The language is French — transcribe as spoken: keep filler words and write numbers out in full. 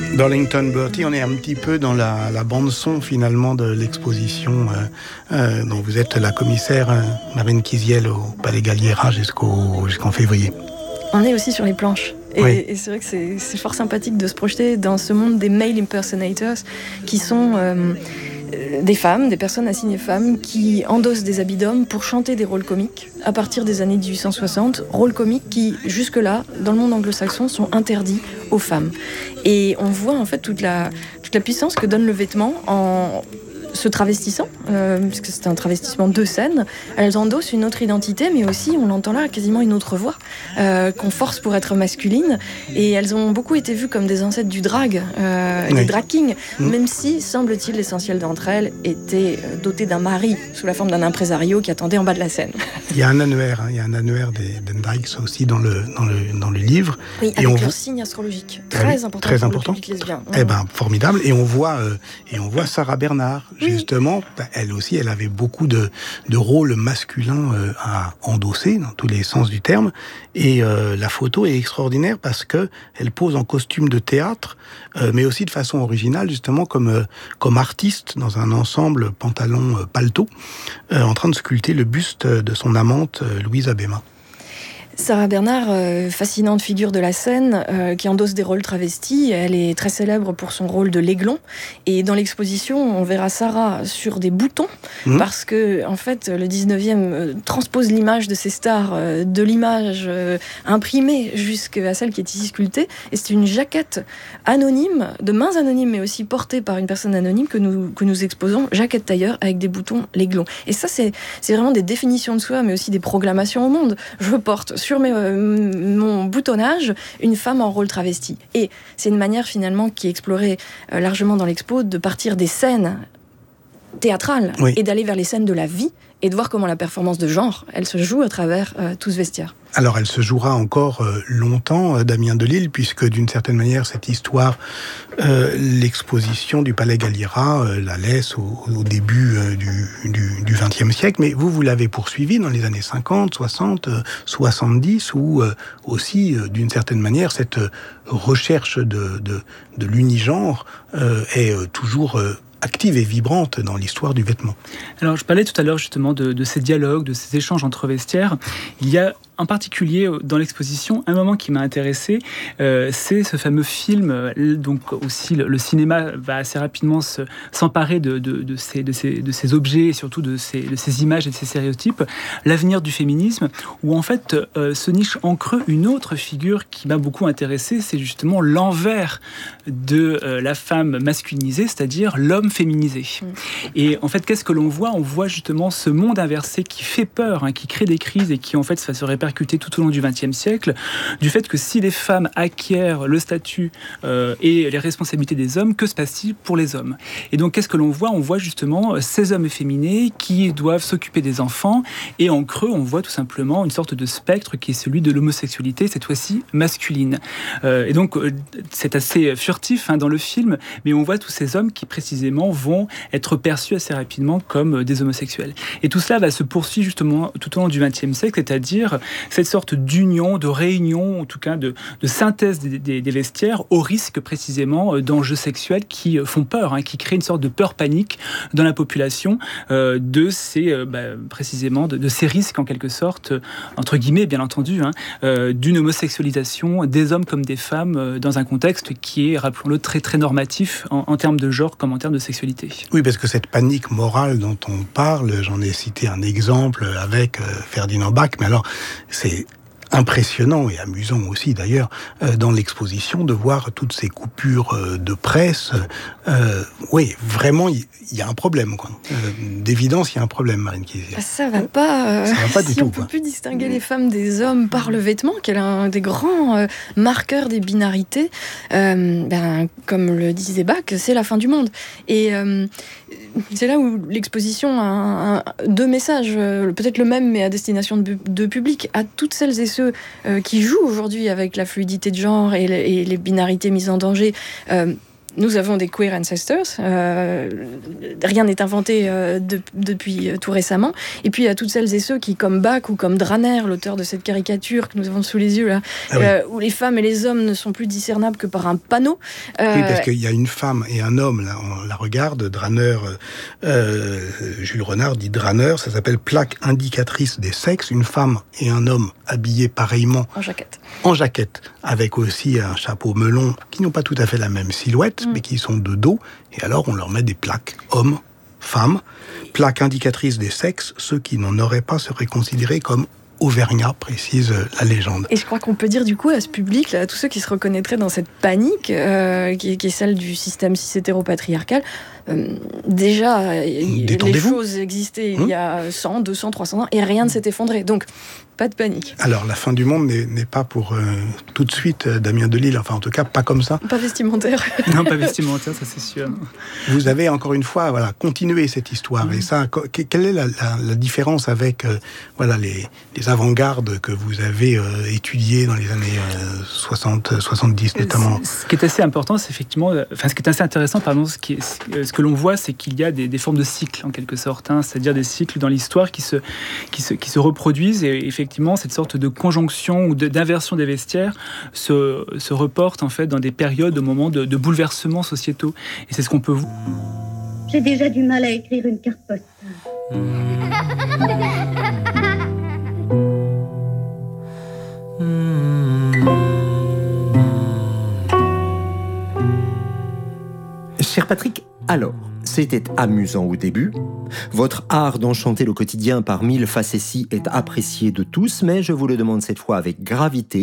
Darlington Bertie, on est un petit peu dans la, la bande-son finalement de l'exposition euh, euh, dont vous êtes la commissaire, euh, Marine Kiziel, au Palais Galliera jusqu'au, jusqu'en février. On est aussi sur les planches. Et, oui. et c'est vrai que c'est, c'est fort sympathique de se projeter dans ce monde des male impersonators qui sont euh, des femmes, des personnes assignées femmes qui endossent des habits d'hommes pour chanter des rôles comiques à partir des années dix-huit cent soixante, rôles comiques qui, jusque-là, dans le monde anglo-saxon, sont interdits aux femmes. Et on voit en fait toute la, toute la puissance que donne le vêtement en se travestissant, euh, puisque c'est un travestissement de scène. Elles endossent une autre identité, mais aussi, on l'entend là, quasiment une autre voix, euh, qu'on force pour être masculine. Et elles ont beaucoup été vues comme des ancêtres du drag, euh, oui. des drag kings, mmh. même si, semble-t-il, l'essentiel d'entre elles étaient dotées d'un mari, sous la forme d'un impresario qui attendait en bas de la scène. Il y a un annuaire, hein, il y a un annuaire des Dykes aussi dans le, dans le, dans le livre. Oui, et avec on leur voit... signe astrologique, très oui, important très pour important. le public lesbien. Eh ben, formidable. Et on voit, euh, et on voit Sarah Bernard, oui. justement, elle aussi, elle avait beaucoup de, de rôles masculins euh, à endosser, dans tous les sens du terme. Et euh, la photo est extraordinaire parce que elle pose en costume de théâtre, euh, mais aussi de façon originale, justement, comme, euh, comme artiste dans un ensemble pantalon euh, paletot, euh, en train de sculpter le buste de son amante, euh, Louise Abéma. Sarah Bernard, euh, fascinante figure de la scène, euh, qui endosse des rôles travestis. Elle est très célèbre pour son rôle de l'Aiglon. Et dans l'exposition, on verra Sarah sur des boutons, mmh. parce que, en fait, le dix-neuvième euh, transpose l'image de ces stars, euh, de l'image euh, imprimée jusqu'à celle qui est ici sculptée. Et c'est une jaquette anonyme, de mains anonymes, mais aussi portée par une personne anonyme que nous, que nous exposons, jaquette tailleur avec des boutons l'Aiglon. Et ça, c'est, c'est vraiment des définitions de soi, mais aussi des proclamations au monde. Je porte sur mes, euh, mon boutonnage une femme en rôle travesti. Et c'est une manière finalement qui est explorée euh, largement dans l'expo de partir des scènes théâtrales oui. et d'aller vers les scènes de la vie et de voir comment la performance de genre, elle se joue à travers euh, tout ce vestiaire. Alors elle se jouera encore euh, longtemps, euh, Damien Delille, puisque d'une certaine manière cette histoire, euh, l'exposition du Palais Galliera euh, la laisse au, au début euh, du, du, du vingtième siècle, mais vous, vous l'avez poursuivi dans les années cinquante, soixante, euh, soixante-dix, où euh, aussi, euh, d'une certaine manière, cette euh, recherche de, de, de l'unigenre euh, est euh, toujours... Euh, active et vibrante dans l'histoire du vêtement. Alors, je parlais tout à l'heure justement de, de ces dialogues, de ces échanges entre vestiaires. Il y a en particulier dans l'exposition un moment qui m'a intéressé, euh, c'est ce fameux film. Donc aussi, le, le cinéma va assez rapidement se, s'emparer de, de, de, ces, de, ces, de ces objets et surtout de ces, de ces images et de ces stéréotypes. L'avenir du féminisme, où en fait euh, se niche en creux une autre figure qui m'a beaucoup intéressé, c'est justement l'envers de euh, la femme masculinisée, c'est-à-dire l'homme féminisé. Mmh. Et en fait, qu'est-ce que l'on voit ? On voit justement ce monde inversé qui fait peur, hein, qui crée des crises et qui en fait va se répercuter tout au long du vingtième siècle, du fait que si les femmes acquièrent le statut euh, et les responsabilités des hommes, que se passe-t-il pour les hommes ? Et donc, qu'est-ce que l'on voit ? On voit justement ces hommes efféminés qui doivent s'occuper des enfants, et en creux, on voit tout simplement une sorte de spectre qui est celui de l'homosexualité, cette fois-ci masculine. Euh, et donc, c'est assez furtif hein, dans le film, mais on voit tous ces hommes qui précisément vont être perçus assez rapidement comme des homosexuels. Et tout cela va se poursuivre justement tout au long du vingtième siècle, c'est-à-dire cette sorte d'union, de réunion, en tout cas de, de synthèse des, des, des vestiaires, au risque précisément d'enjeux sexuels qui font peur, hein, qui créent une sorte de peur panique dans la population euh, de ces, euh, bah, précisément de, de ces risques en quelque sorte, entre guillemets bien entendu, hein, euh, d'une homosexualisation des hommes comme des femmes euh, dans un contexte qui est, rappelons-le, très très normatif en, en termes de genre comme en termes de sexualité. Oui, parce que cette panique morale dont on parle, j'en ai cité un exemple avec euh, Ferdinand Bach, mais alors c'est impressionnant et amusant aussi d'ailleurs euh, dans l'exposition de voir toutes ces coupures euh, de presse. Euh, oui, vraiment, il y, y a un problème, quoi. Euh, d'évidence, il y a un problème, Marine Kiziel. Ça va pas. Euh, Ça va pas du si tout. on peut plus distinguer les femmes des hommes par le vêtement, qui est un des grands euh, marqueurs des binarités, euh, ben, comme le disait Bach, c'est la fin du monde. Et euh, c'est là où l'exposition a un, un, deux messages, euh, peut-être le même, mais à destination de, de public, à toutes celles et ceux euh, qui jouent aujourd'hui avec la fluidité de genre et, le, et les binarités mises en danger. Euh, Nous avons des queer ancestors, euh, rien n'est inventé euh, de, depuis euh, tout récemment. Et puis il y a toutes celles et ceux qui, comme Bach ou comme Draner, l'auteur de cette caricature que nous avons sous les yeux là, ah oui. euh, où les femmes et les hommes ne sont plus discernables que par un panneau. Euh, oui, parce qu'il y a une femme et un homme, là, on la regarde, Draner, euh, Jules Renard dit Draner, ça s'appelle plaque indicatrice des sexes, une femme et un homme habillés pareillement. En jaquette. En jaquette, avec aussi un chapeau melon, qui n'ont pas tout à fait la même silhouette, mmh. mais qui sont de dos, et alors on leur met des plaques, hommes, femmes, plaques indicatrices des sexes, ceux qui n'en auraient pas seraient considérés comme auvergnats, précise la légende. Et je crois qu'on peut dire du coup à ce public, là, à tous ceux qui se reconnaîtraient dans cette panique, euh, qui, qui est celle du système cis-hétéro-patriarcal, euh, déjà, les choses existaient hum. il y a cent, deux cents, trois cents ans, et rien ne s'est effondré. Donc, pas de panique. Alors, la fin du monde n'est, n'est pas pour euh, tout de suite, euh, Damien Delille, enfin en tout cas, pas comme ça. Pas vestimentaire. Non, pas vestimentaire, ça c'est sûr. Vous avez encore une fois voilà, continué cette histoire. Mmh. Et ça, quelle est la, la, la différence avec euh, voilà, les, les avant-gardes que vous avez euh, étudiées dans les années euh, soixante, soixante-dix notamment? Ce qui est assez important, c'est effectivement, enfin ce qui est assez intéressant, pardon, ce, qui est, ce que l'on voit, c'est qu'il y a des, des formes de cycles en quelque sorte, hein, c'est-à-dire des cycles dans l'histoire qui se, qui se, qui se reproduisent, et effectivement cette sorte de conjonction ou de, d'inversion des vestiaires se, se reporte en fait dans des périodes, au moment de, de bouleversements sociétaux. Et c'est ce qu'on peut voir. J'ai déjà du mal à écrire une carte postale. Cher Patrick, alors, c'était amusant au début. Votre art d'enchanter le quotidien par mille facéties est apprécié de tous, mais je vous le demande cette fois avec gravité.